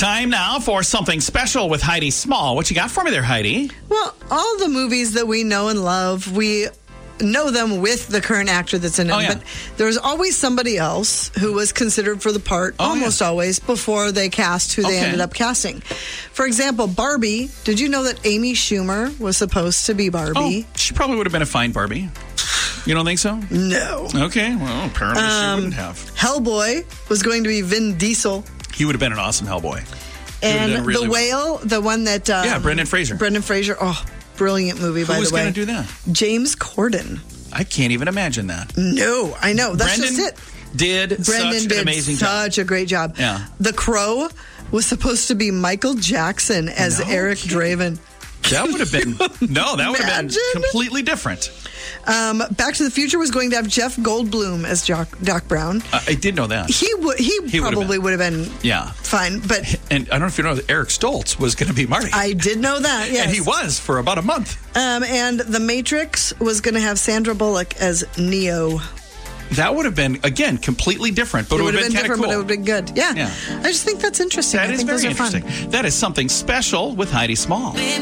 Time now for something special with Heidi Small. What you got for me there, Heidi? Well, all the movies that we know and love, we know them with the current actor that's in it. Oh, yeah. But there's always somebody else who was considered for the part, almost always, before they cast who they ended up casting. For example, Barbie. Did you know that Amy Schumer was supposed to be Barbie? Oh, she probably would have been a fine Barbie. You don't think so? No. Okay, well, apparently she wouldn't have. Hellboy was going to be Vin Diesel. He would have been an awesome Hellboy. And The Whale, the one that... Brendan Fraser. Brendan Fraser. Oh, brilliant movie, by the way. Who was going to do that? James Corden. I can't even imagine that. No, I know. That's Brendan just it. Brendan did an amazing job. Such a great job. Yeah. The Crow was supposed to be Michael Jackson as Eric Draven. That would have been... No, that would have been completely different. Back to the Future was going to have Jeff Goldblum as Doc Brown. I did know that. He probably would have been fine. But and I don't know if you know that Eric Stoltz was going to be Marty. I did know that, yes. And he was for about a month. And The Matrix was going to have Sandra Bullock as Neo. That would have been, again, completely different, but it would have been kind of cool. But it would have been good. Yeah. I just think that's interesting. That is very interesting. That is something special with Heidi Small.